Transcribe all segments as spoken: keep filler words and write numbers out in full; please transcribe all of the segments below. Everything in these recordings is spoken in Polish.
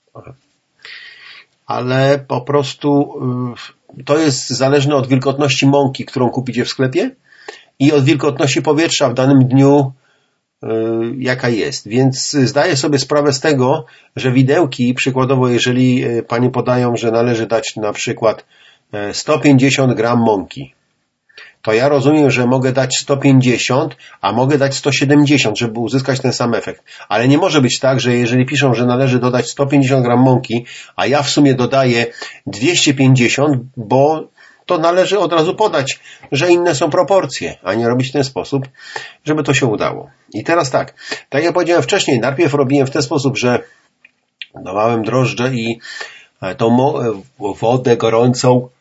Ale po prostu to jest zależne od wilgotności mąki, którą kupicie w sklepie i od wilgotności powietrza w danym dniu, jaka jest. Więc zdaję sobie sprawę z tego, że widełki, przykładowo jeżeli panie podają, że należy dać na przykład sto pięćdziesiąt gram mąki, to ja rozumiem, że mogę dać sto pięćdziesiąt, a mogę dać sto siedemdziesiąt, żeby uzyskać ten sam efekt. Ale nie może być tak, że jeżeli piszą, że należy dodać sto pięćdziesiąt gram mąki, a ja w sumie dodaję dwieście pięćdziesiąt, bo to należy od razu podać, że inne są proporcje, a nie robić w ten sposób, żeby to się udało. I teraz tak, tak jak powiedziałem wcześniej, najpierw robiłem w ten sposób, że dawałem drożdże i tą wodę gorącą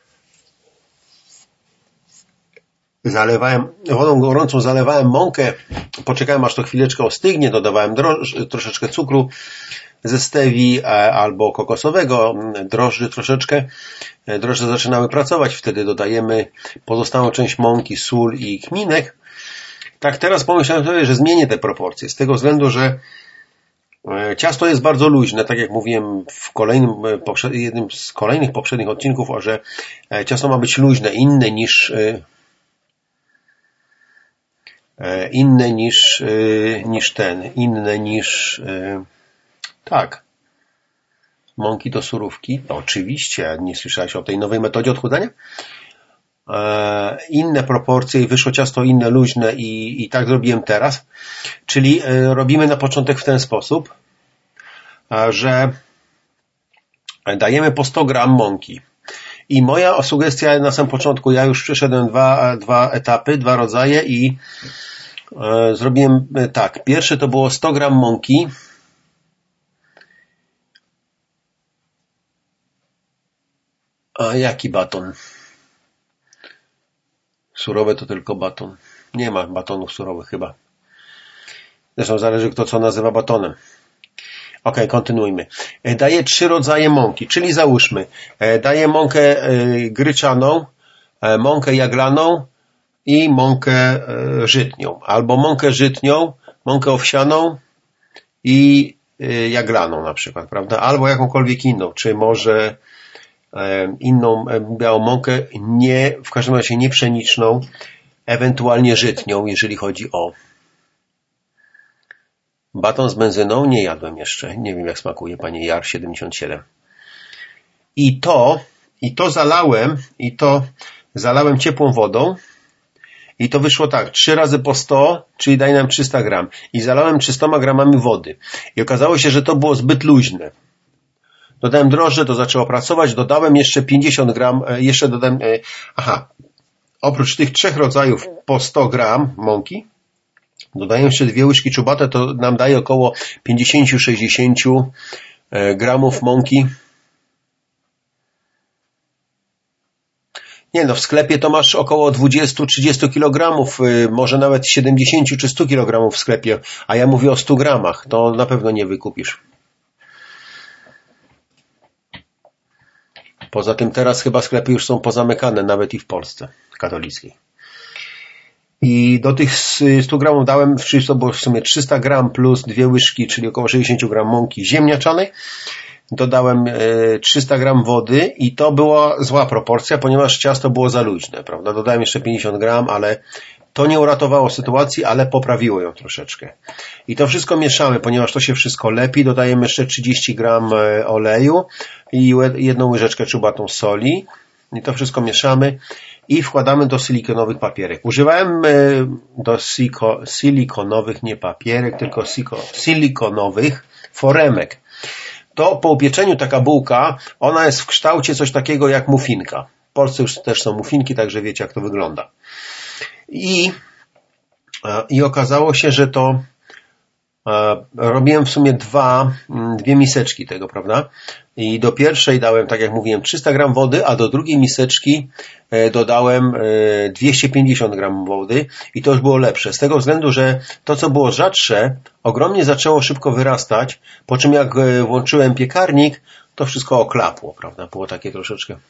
zalewałem, wodą gorącą zalewałem mąkę, poczekałem aż to chwileczkę ostygnie, dodawałem droż, troszeczkę cukru ze stevii albo kokosowego, drożdży troszeczkę. Drożdże zaczynały pracować, wtedy dodajemy pozostałą część mąki, sól i kminek. Tak, teraz pomyślałem sobie, że zmienię te proporcje, z tego względu, że ciasto jest bardzo luźne, tak jak mówiłem w kolejnym, jednym z kolejnych poprzednich odcinków, że ciasto ma być luźne, inne niż inne niż niż ten, inne niż tak. Mąki do surówki, oczywiście, nie słyszałeś o tej nowej metodzie odchudzania? E, inne proporcje i wyszło ciasto inne, luźne i, i tak zrobiłem teraz. Czyli e, robimy na początek w ten sposób, e, że dajemy po sto gram mąki. I moja sugestia na samym początku, ja już przeszedłem dwa, dwa etapy, dwa rodzaje i e, zrobiłem tak. Pierwszy to było sto gram mąki. A jaki baton? Surowe to tylko baton. Nie ma batonów surowych chyba. Zresztą zależy kto co nazywa batonem. Ok, kontynuujmy. Daję trzy rodzaje mąki, czyli załóżmy, daję mąkę gryczaną, mąkę jaglaną i mąkę żytnią. Albo mąkę żytnią, mąkę owsianą i jaglaną na przykład, prawda? Albo jakąkolwiek inną, czy może inną białą mąkę, nie, w każdym razie nie pszeniczną, ewentualnie żytnią, jeżeli chodzi o baton z benzyną. Nie jadłem jeszcze, nie wiem jak smakuje, panie Jar siedemdziesiąt siedem. I to, i to zalałem, i to zalałem ciepłą wodą i to wyszło tak, trzy razy po sto, czyli daje nam trzysta gram i zalałem trzysta gramami wody i okazało się, że to było zbyt luźne. Dodałem drożdże, to zaczęło pracować, dodałem jeszcze pięćdziesiąt gram, jeszcze dodałem, aha, oprócz tych trzech rodzajów po sto gram mąki, dodaję jeszcze dwie łyżki czubate, to nam daje około pięćdziesiąt do sześćdziesięciu gramów mąki. Nie no, w sklepie to masz około dwadzieścia do trzydziestu kilogramów, może nawet siedemdziesiąt czy sto kilogramów w sklepie, a ja mówię o stu gramach, to na pewno nie wykupisz. Poza tym teraz chyba sklepy już są pozamykane, nawet i w Polsce katolickiej. I do tych stu gramów dałem, czyli to było w sumie trzysta gram plus dwie łyżki, czyli około sześćdziesiąt gram mąki ziemniaczanej. Dodałem trzysta gram wody i to była zła proporcja, ponieważ ciasto było za luźne, prawda? Dodałem jeszcze pięćdziesiąt gram, ale to nie uratowało sytuacji, ale poprawiło ją troszeczkę. I to wszystko mieszamy, ponieważ to się wszystko lepi. Dodajemy jeszcze trzydzieści gram oleju i jedną łyżeczkę czubatą soli. I to wszystko mieszamy i wkładamy do silikonowych papierek. Używałem do siko, silikonowych, nie papierek, tylko siko, silikonowych foremek. To po upieczeniu taka bułka, ona jest w kształcie coś takiego jak muffinka. W Polsce już też są muffinki, także wiecie jak to wygląda. I, i okazało się, że to robiłem w sumie dwa, dwie miseczki tego, prawda? I do pierwszej dałem, tak jak mówiłem, trzysta gram wody, a do drugiej miseczki dodałem dwieście pięćdziesiąt gram wody i to już było lepsze. Z tego względu, że to, co było rzadsze, ogromnie zaczęło szybko wyrastać, po czym jak włączyłem piekarnik, to wszystko oklapło, prawda? Było takie troszeczkę